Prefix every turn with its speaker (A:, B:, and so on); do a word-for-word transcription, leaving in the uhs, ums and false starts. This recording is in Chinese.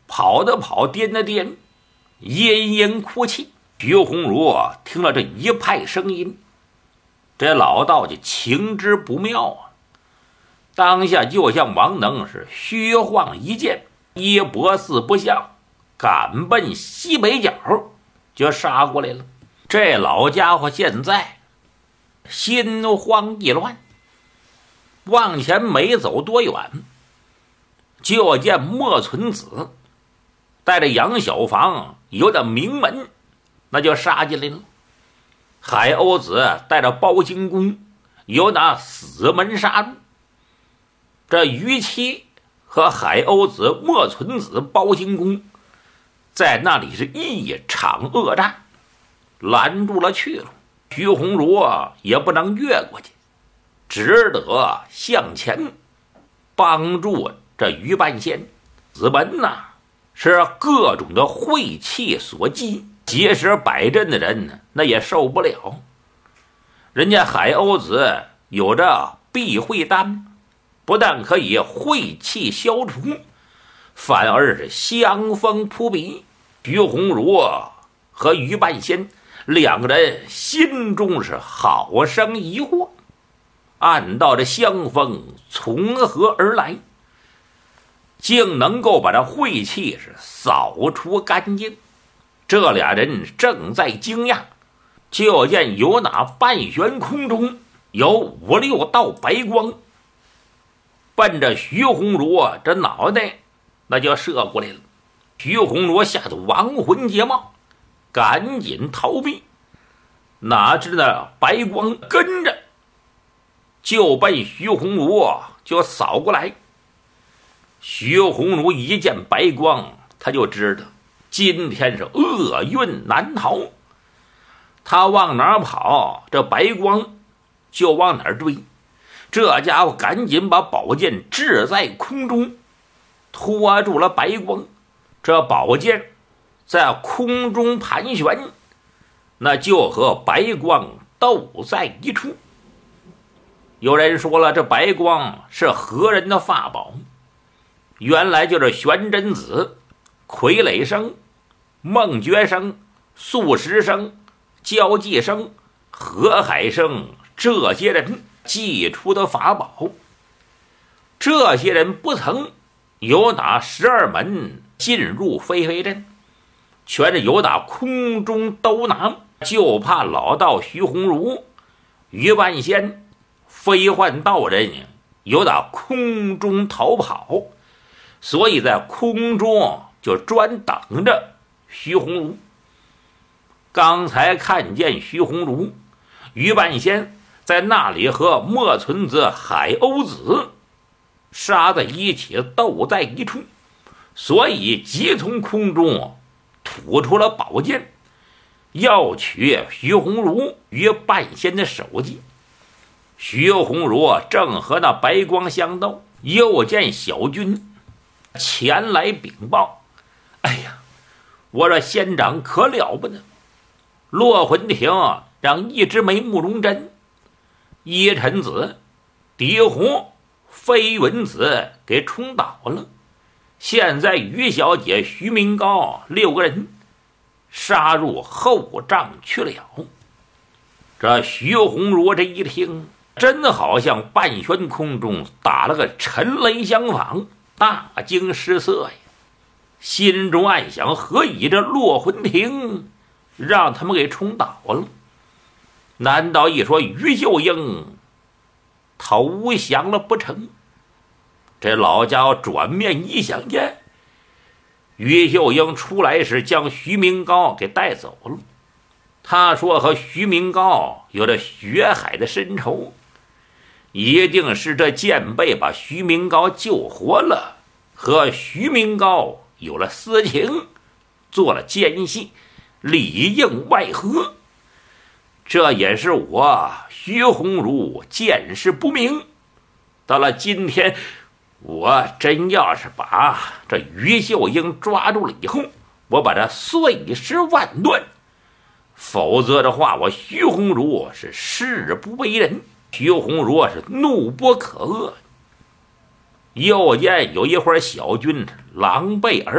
A: 跑的跑，颠的颠，殷殷哭泣。徐鸿儒听了这一派声音，这老道就情之不妙啊！当下就向王能是虚晃一剑，一搏四不像，赶奔西北角就杀过来了。这老家伙现在心慌意乱，往前没走多远，就见莫存子带着杨小房有点名门，那就杀进来了。海鸥子带着包金公有那死门杀入。这于七和海鸥子、莫存子、包金公在那里是一场恶战，拦住了去了。徐鸿儒啊也不能越过去，只得向前帮助这于半仙。子门呐是各种的晦气所击，即使摆阵的人呢那也受不了。人家海鸥子有着避讳丹，不但可以晦气消除，反而是香风扑鼻。徐鸿儒和于半仙两个人心中是好生疑惑，暗道这香风从何而来，竟能够把这晦气是扫除干净。这俩人正在惊讶，就见有那半悬空中有五六道白光奔着徐鸿儒这脑袋那就射过来了。徐鸿儒吓得亡魂皆冒，赶紧逃避，哪知那白光跟着就奔徐鸿儒就扫过来。徐鸿儒一见白光，他就知道今天是厄运难逃，他往哪儿跑，这白光就往哪儿追。这家伙赶紧把宝剑掷在空中，拖住了白光。这宝剑在空中盘旋，那就和白光斗在一处。有人说了，这白光是何人的法宝？原来就是玄真子、傀儡生、孟觉生、素食生、焦继生、何海生这些人祭出的法宝。这些人不曾有哪十二门进入飞飞阵，全是由打空中兜拿，就怕老道徐鸿儒、于半仙、飞幻道人由打空中逃跑，所以在空中就专等着徐鸿儒。刚才看见徐鸿儒、于半仙在那里和莫存子、海鸥子杀在一起，斗在一处，所以即从空中吐出了宝剑，要取徐鸿儒、于半仙的首级。徐鸿儒正和那白光相斗，又见小军前来禀报，哎呀，我说仙长可了不得，落魂亭让一枝梅慕容针、依尘子、狄红、飞云子给冲倒了，现在于小姐、徐明高六个人杀入后帐去了。这徐鸿儒这一听，真好像半悬空中打了个沉雷相仿，大惊失色呀！心中暗想，何以这落魂亭让他们给冲倒了？难道一说于秀英投降了不成？这老家伙转面一想见，于秀英出来时将徐明高给带走了。他说和徐明高有着血海的深仇，一定是这剑辈把徐明高救活了，和徐明高有了私情，做了奸细，里应外合。这也是我徐鸿儒见识不明，到了今天，我真要是把这于秀英抓住了以后，我把他碎尸万段，否则的话，我徐鸿儒是誓不为人。徐鸿儒是怒不可遏。又见有一会儿小军狼狈而